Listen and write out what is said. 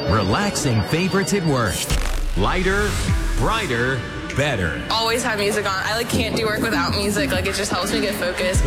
Relaxing favorites at work. Lighter, brighter, better. Always have music on. I can't do work without music. It just helps me get focused.